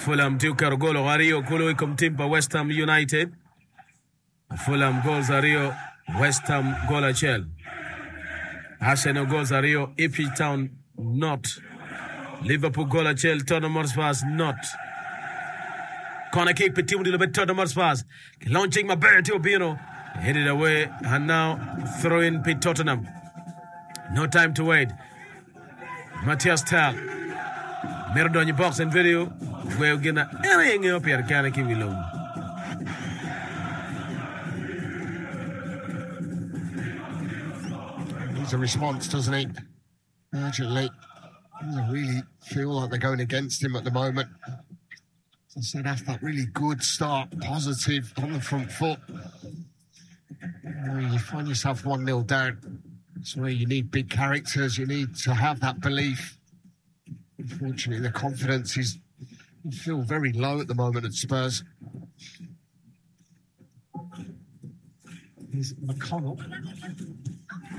Fulham Duker golo Ario Kulo Timpa West Ham United. Fulham goals Ario, West Ham goal Chel. Arsenal goals Ario, Ipswich Town not. Liverpool goal Chel, Tottenham Hotspur not. Corner kick per team with Tottenham Hotspur. Launching my bird to Obino. Hit it away and now throw in Pete Tottenham. No time to wait. Matthias Tal. Mirror on your box and video. We're gonna anything up here. Can I give you low? Needs a response, doesn't he? Urgently. Doesn't really feel like they're going against him at the moment. As I said, after that really good start, positive on the front foot. You find yourself 1-0 down. It's where you need big characters. You need to have that belief. Unfortunately, the confidence is feel very low at the moment at Spurs. Here's McConnell.